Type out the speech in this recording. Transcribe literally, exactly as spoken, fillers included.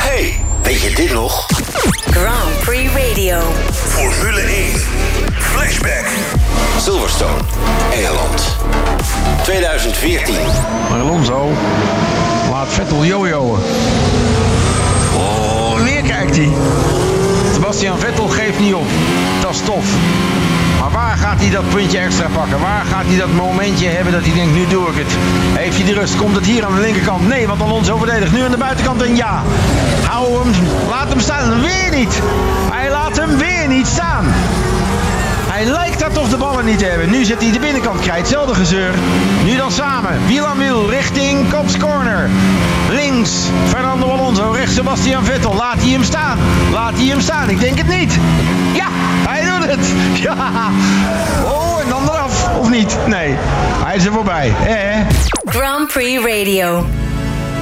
Hey, weet je dit nog? Grand Prix Radio. Formule één. Flashback. Silverstone, Engeland. tweeduizend veertien. Maar Alonso laat Vettel jojoen. Oh, weer kijkt hij. Sebastian Vettel geeft niet op. Dat is tof. Maar waar gaat hij dat puntje extra pakken? Waar gaat hij dat momentje hebben dat hij denkt, nu doe ik het? Heeft hij de rust? Komt het hier aan de linkerkant? Nee, want Alonso verdedigt nu aan de buitenkant en ja. Hou hem, laat hem staan. Weer niet. Hij laat hem weer niet staan. Hij lijkt daar toch de ballen niet te hebben. Nu zit hij de binnenkant krijgt. Hetzelfde gezeur. Nu dan samen. Wiel aan wiel richting Cops Corner. Links Fernando Alonso. Rechts Sebastian Vettel. Laat hij hem staan. Laat hij hem staan. Ik denk het niet. Ja, hij doet het. Ja. Oh, en dan eraf. Of niet? Nee. Hij is er voorbij. Eh. Grand Prix Radio.